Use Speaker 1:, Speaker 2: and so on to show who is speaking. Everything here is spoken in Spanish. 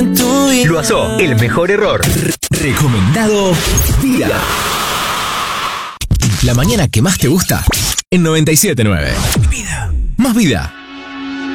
Speaker 1: en tu vida.
Speaker 2: L'Oiseau, el mejor error.
Speaker 3: Recomendado Vida. La mañana que más te gusta en 97.9. Vida. Más vida.